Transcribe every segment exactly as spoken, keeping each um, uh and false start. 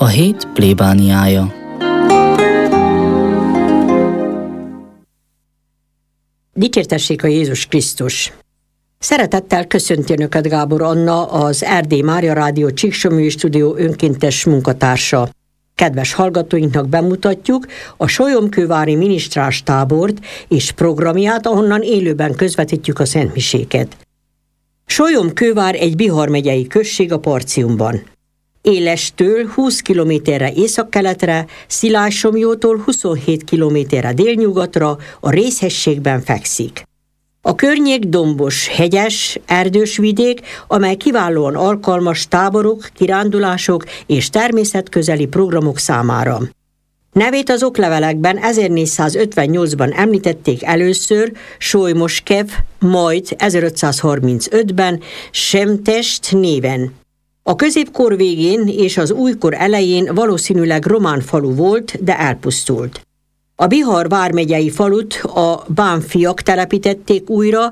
A hét plébániája. Dicsértessék a Jézus Krisztus! Szeretettel köszönti Önöket Gábor Anna, az Erdély Mária Rádió Csíksomlyói Stúdió önkéntes munkatársa. Kedves hallgatóinknak bemutatjuk a Solyomkővári minisztráns tábort és programját, ahonnan élőben közvetítjük a szentmiséket. Solyomkővár egy Bihar megyei község a Partiumban. Élestől húsz kilométerre északkeletre, Szilágysomlyótól huszonhét kilométerre délnyugatra a Rézhegységben fekszik. A környék dombos, hegyes, erdős vidék, amely kiválóan alkalmas táborok, kirándulások és természetközeli programok számára. Nevét az oklevelekben ezernégyszázötvennyolcban említették először Solymoskev, majd ezerötszázharmincötben Semtest néven. A középkor végén és az újkor elején valószínűleg román falu volt, de elpusztult. A Bihar vármegyei falut a bánfiak telepítették újra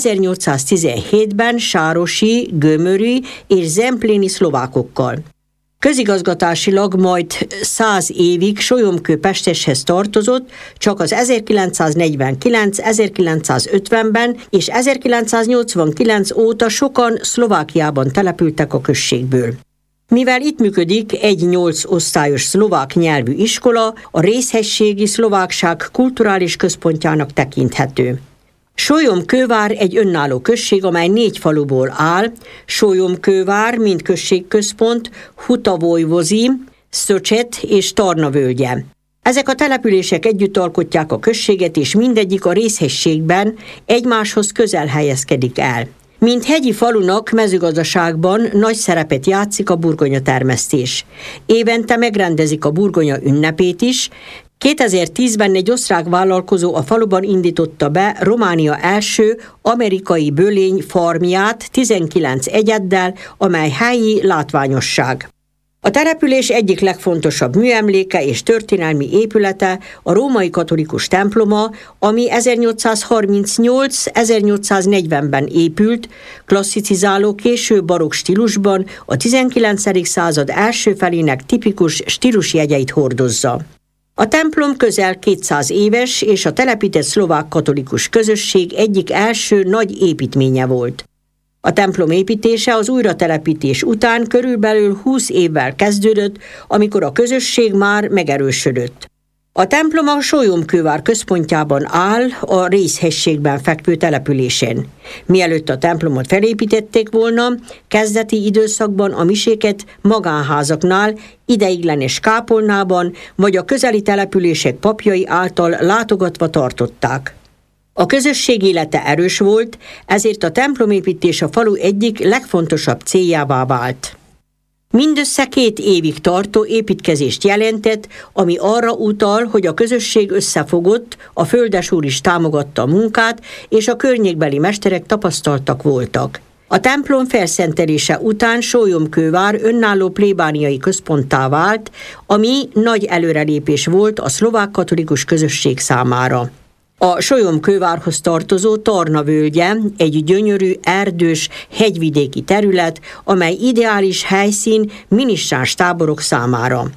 ezernyolcszáztizenhétben sárosi, gömöri és zempléni szlovákokkal. Közigazgatásilag majd száz évig Solyomkő pesteshez tartozott, csak az ezerkilencszáznegyvenkilenc ezerkilencszázötvenben és ezerkilencszáznyolcvankilenc óta sokan Szlovákiában települtek a községből. Mivel itt működik egy nyolc osztályos szlovák nyelvű iskola, a Rézhegységi Szlovákság kulturális központjának tekinthető. Solyomkővár egy önálló község, amely négy faluból áll: Solyomkővár, mint községközpont, Hutavojvozi, Szöcset és Tarnavölgye. Ezek a települések együtt alkotják a községet, és mindegyik a Rézhegységben egymáshoz közel helyezkedik el. Mint hegyi falunak mezőgazdaságban nagy szerepet játszik a burgonyatermesztés. Évente megrendezik a burgonya ünnepét is. kétezer-tízben egy osztrák vállalkozó a faluban indította be Románia első amerikai bölény farmját tizenkilenc egyeddel, amely helyi látványosság. A település egyik legfontosabb műemléke és történelmi épülete a római katolikus temploma, ami ezernyolcszázharmincnyolc ezernyolcszáznegyvenben épült, klasszicizáló késő barokk stílusban, a tizenkilencedik század első felének tipikus stílusjegyeit hordozza. A templom közel kétszáz éves, és a telepített szlovák katolikus közösség egyik első nagy építménye volt. A templom építése az újratelepítés után körülbelül húsz évvel kezdődött, amikor a közösség már megerősödött. A templom a Solyomkővár központjában áll, a Rézhegységben fekvő településen. Mielőtt a templomot felépítették volna, kezdeti időszakban a miséket magánházaknál, ideiglenes kápolnában vagy a közeli települések papjai által látogatva tartották. A közösség élete erős volt, ezért a templomépítés a falu egyik legfontosabb céljává vált. Mindössze két évig tartó építkezést jelentett, ami arra utal, hogy a közösség összefogott, a földesúr is támogatta a munkát, és a környékbeli mesterek tapasztaltak voltak. A templom felszentelése után Solyomkővár önálló plébániai központtá vált, ami nagy előrelépés volt a szlovák katolikus közösség számára. A Solyomkővárhoz tartozó Tarnavölgye egy gyönyörű, erdős, hegyvidéki terület, amely ideális helyszín minisztráns táborok számára.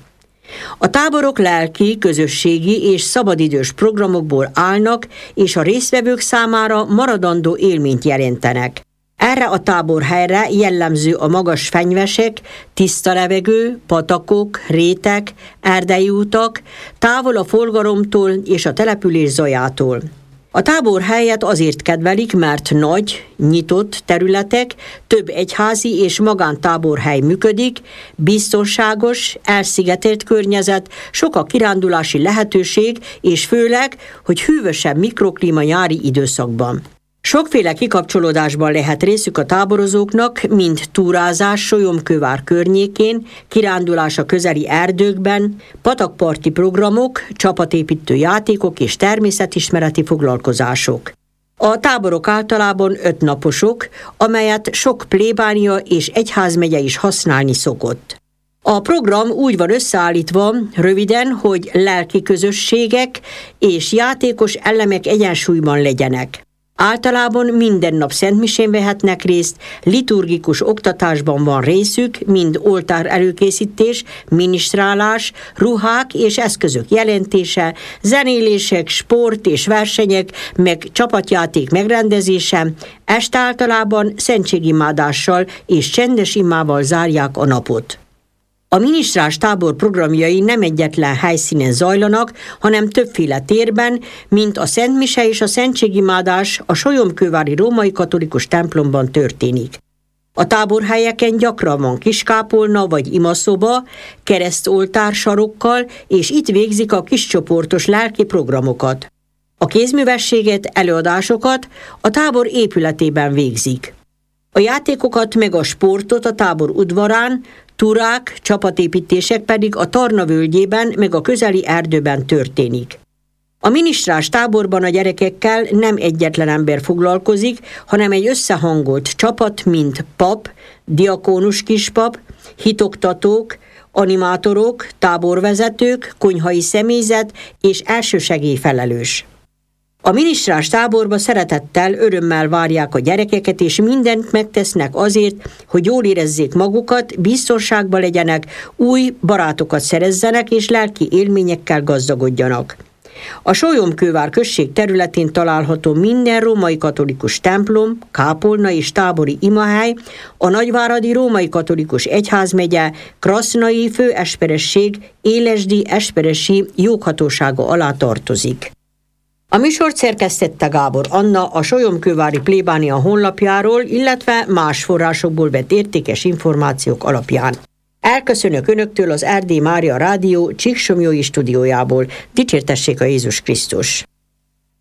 A táborok lelki, közösségi és szabadidős programokból állnak, és a résztvevők számára maradandó élményt jelentenek. Erre a táborhelyre jellemző a magas fenyvesek, tiszta levegő, patakok, rétek, erdei utak, távol a forgalomtól és a település zajától. A táborhelyet azért kedvelik, mert nagy, nyitott területek, több egyházi és magántáborhely működik, biztonságos, elszigetelt környezet, sok a kirándulási lehetőség, és főleg, hogy hűvösebb mikroklíma nyári időszakban. Sokféle kikapcsolódásban lehet részük a táborozóknak, mint túrázás Solyomkővár környékén, kirándulás a közeli erdőkben, patakparti programok, csapatépítő játékok és természetismereti foglalkozások. A táborok általában ötnaposok, amelyet sok plébánia és egyházmegye is használni szokott. A program úgy van összeállítva, röviden, hogy lelki közösségek és játékos elemek egyensúlyban legyenek. Általában minden nap szentmisén vehetnek részt, liturgikus oktatásban van részük, mind oltár előkészítés, minisztrálás, ruhák és eszközök jelentése, zenélések, sport és versenyek, meg csapatjáték megrendezése, este általában szentségimádással és csendes imával zárják a napot. A minisztrás tábor programjai nem egyetlen helyszínen zajlanak, hanem többféle térben, mint a szentmise és a szentségimádás a solyomkővári római katolikus templomban történik. A táborhelyeken gyakran van kiskápolna vagy imaszoba, keresztoltár sarokkal, és itt végzik a kiscsoportos lelki programokat. A kézművességet, előadásokat a tábor épületében végzik. A játékokat meg a sportot a tábor udvarán, túrák, csapatépítések pedig a Tarna völgyében meg a közeli erdőben történik. A minisztrás táborban a gyerekekkel nem egyetlen ember foglalkozik, hanem egy összehangolt csapat, mint pap, diakónus kispap, hitoktatók, animátorok, táborvezetők, konyhai személyzet és elsősegélyfelelős. A minisztrás táborba szeretettel, örömmel várják a gyerekeket, és mindent megtesznek azért, hogy jól érezzék magukat, biztonságban legyenek, új barátokat szerezzenek, és lelki élményekkel gazdagodjanak. A Solyomkővár község területén található minden római katolikus templom, kápolna és tábori imahely, a Nagyváradi Római Katolikus Egyházmegye, Krasznai főesperesség Élesdi esperesi joghatósága alá tartozik. A műsort szerkesztette Gábor Anna a Solyomkővári plébánia honlapjáról, illetve más forrásokból vett értékes információk alapján. Elköszönök Önöktől az Erdély Mária Rádió Csíksomlyói stúdiójából. Dicsértessék a Jézus Krisztus!